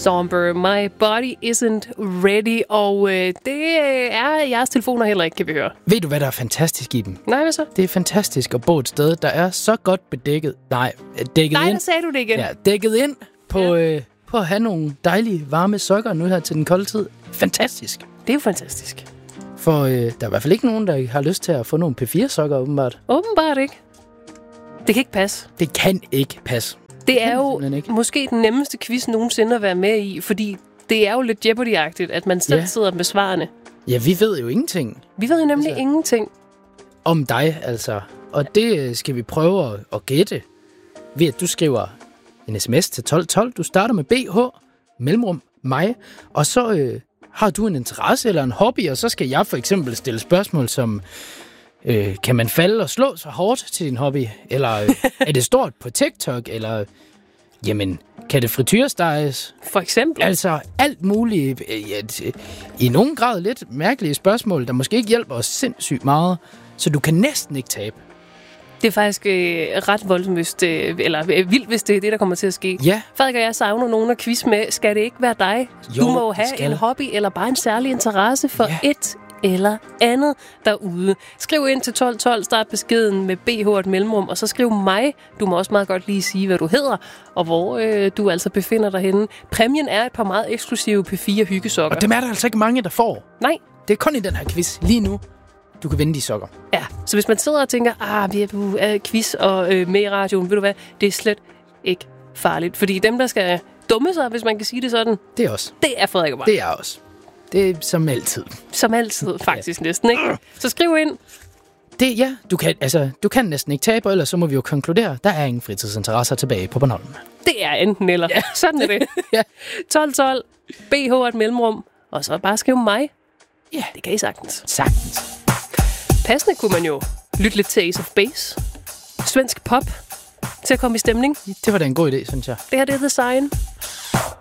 somber. My body isn't ready. Og det er jeres telefoner heller ikke, kan vi høre. Ved du, hvad der er fantastisk i dem? Nej, hvad så? Det er fantastisk at bo et sted, der er så godt bedækket. Dækket Nej, ind. der sagde du det igen. Ja, dækket ind på at have nogle dejlige, varme sokker nu her til den kolde tid. Fantastisk. Det er jo fantastisk. For der er i hvert fald ikke nogen, der har lyst til at få nogle P4-sokker, åbenbart. Åbenbart ikke. Det kan ikke passe. Det kan ikke passe. Det er jo måske den nemmeste quiz nogensinde at være med i, fordi det er jo lidt Jeopardy-agtigt, at man selv sidder med svarene. Ja, vi ved jo ingenting. Vi ved jo nemlig ingenting. Om dig, altså. Og det skal vi prøve at gætte ved, at du skriver en sms til 1212. Du starter med BH, mellemrum, mig, og så har du en interesse eller en hobby, og så skal jeg for eksempel stille spørgsmål som, kan man falde og slå så hårdt til din hobby? Eller er det stort på TikTok? Eller, jamen, kan det frityresteges? For eksempel? Altså, alt muligt, i nogen grad lidt mærkelige spørgsmål, der måske ikke hjælper os sindssygt meget, så du kan næsten ikke tabe. Det er faktisk ret voldsomt, eller vildt, hvis det er det, der kommer til at ske. Ja. Frederik og jeg savner nogen at quiz med. Skal det ikke være dig? Jo, du må have en hobby eller bare en særlig interesse for et eller andet derude. Skriv ind til 1212, start beskeden med BH og et mellemrum, og så skriv mig. Du må også meget godt lige sige, hvad du hedder, og hvor du altså befinder dig henne. Præmien er et par meget eksklusive P4 hyggesokker. Og dem er der altså ikke mange, der får. Nej. Det er kun i den her quiz lige nu, du kan vinde de sokker. Ja, så hvis man sidder og tænker, vi er quiz og med i radioen, ved du hvad, det er slet ikke farligt. Fordi dem, der skal dumme sig, hvis man kan sige det sådan, det er os. Det er Frederik og mig. Det er os. Det er som altid. Som altid, faktisk næsten, ikke? Så skriv ind. Du kan næsten ikke tabe, ellers så må vi jo konkludere, der er ingen fritidsinteresser tilbage på Bornholm. Det er enten eller. Ja. Sådan er det. 1212, BH og et mellemrum, og så bare skriv mig. Ja, det kan I sagtens. Sagtens. Passende kunne man jo lytte lidt til Ace of Base. Svensk pop til at komme i stemning. Det var da en god idé, synes jeg. Det her, det er The Sign.